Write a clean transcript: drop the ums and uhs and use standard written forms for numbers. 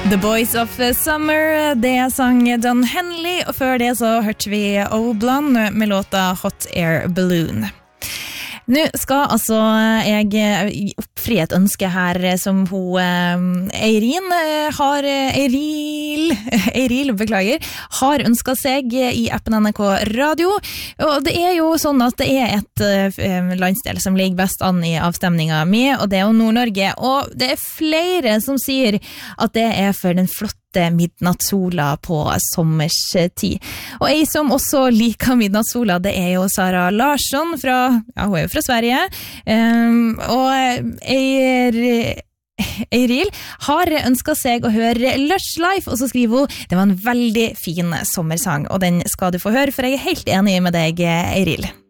The Boys of Summer, det sang Don Henley, og før det så hørte vi Oblon med låta Hot Air Balloon. Nå skal altså jeg oppfri et ønske her som Eiril har ønsket seg i appen NRK Radio, og det jo sånn at det et landsdel som ligger best an i avstemningen med, og det jo Nord-Norge, og det flere som sier at det for den flotte midnattssola på sommerstid. Og jeg som også liker midnattssola, det jo Sara Larsson fra, hun jo fra Sverige, og Eiril har ønsket seg å høre Lush Life, og så skriver hun, det var en veldig fin sommersang, og den skal du få høre, for jeg helt enig med deg, Eiril.